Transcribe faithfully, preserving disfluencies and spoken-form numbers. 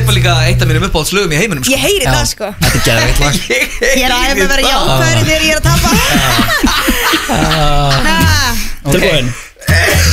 er bara líka eitt af mínum uppáhaldslögum í heiminum sko. Ég heyri það sko. Þetta er geðveikt lag. Ég er aðeins að vera jákvæður þegar ég er að tapa. Tilbúin.